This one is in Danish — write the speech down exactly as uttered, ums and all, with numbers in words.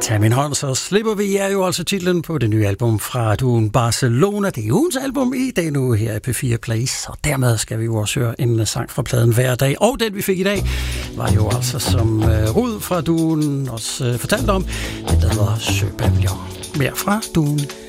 Tag min hånd, så slipper vi, er jo altså titlen på det nye album fra duoen Barcelona. Det er ugens album i dag nu her i P fire Play, og dermed skal vi jo også høre en sang fra pladen hver dag. Og den vi fik i dag var jo altså, som uh, Rud fra duoen også uh, fortalte om, det der hedder Søpavillon. Mere fra duoen